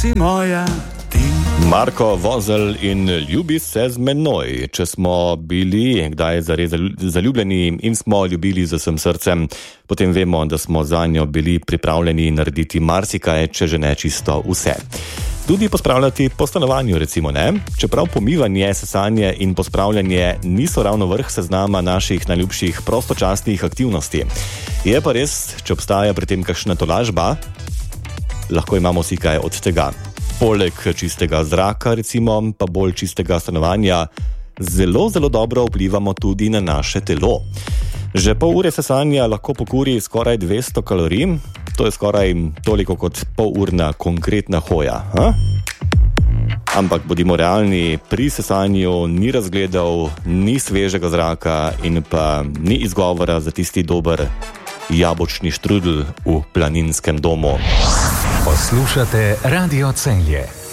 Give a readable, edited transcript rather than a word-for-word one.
si moja ti. Marko Vozelj in Ljubi se z menoj. Če smo bili kdaj zares zaljubljeni in smo ljubili z vsem srcem, potem vemo, da smo zanjo bili pripravljeni narediti marsikaj, če že ne čisto vse. Tudi pospravljati po stanovanju, recimo, ne? Čeprav pomivanje, sesanje in pospravljanje niso ravno vrh seznama naših najljubših prostočasnih aktivnosti. Je pa res, če obstaja pri tem kakšna tolažba, lahko imamo vsi kaj od tega. Poleg čistega zraka, recimo, pa bolj čistega stanovanja, zelo, zelo dobro vplivamo tudi na naše telo. Že pol ure sesanja lahko pokuri skoraj 200 kalorij, to je skoraj toliko kot polurna konkretna hoja. Ampak bodimo realni, pri sesanju ni razgledov, ni svežega zraka in pa ni izgovora za tisti dober jabolčni štrudl v planinskem domu. Poslušate Radio Celje.